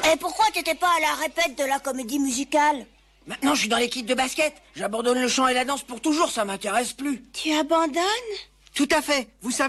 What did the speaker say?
Et pourquoi t'étais pas à la répète de la comédie musicale? Maintenant, je suis dans l'équipe de basket. J'abandonne le chant et la danse pour toujours, ça m'intéresse plus. Tu abandonnes? Tout à fait. Vous savez